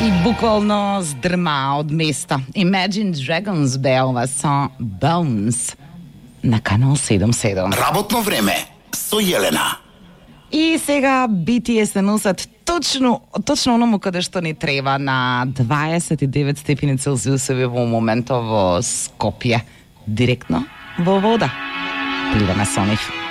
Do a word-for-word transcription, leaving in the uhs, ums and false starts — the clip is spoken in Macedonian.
И буквално здрма од места. Imagine Dragons беа ова со Bones на канал седум седум. Работно време со Јелена. И сега би ти ес се носат точно, точно оному каде што ни треба на дваесет и девет степени Целзиусови во моментот во Скопје. Директно во вода. Пливаме со нив.